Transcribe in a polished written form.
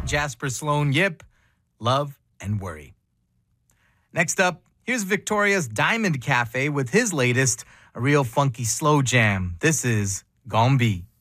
Jasper Sloan Yip, Love and Worry. Next up, here's Victoria's Diamond Cafe with his latest, a real funky slow jam. This is Gone Be.